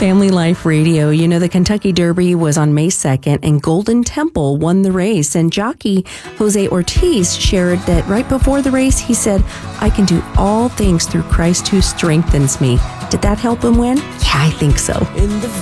Family Life Radio. You know, the Kentucky Derby was on May 2nd, and Golden Temple won the race. And jockey Jose Ortiz shared that right before the race, he said, "I can do all things through Christ who strengthens me." Did that help him win? Yeah, I think so. In the